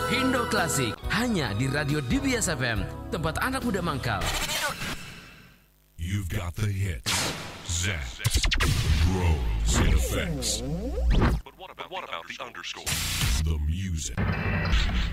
Indo Klasik hanya di Radio DBS FM, tempat anak muda mangkal. You've got the hits. Zap. Bros in effects. But what about the underscore? The music.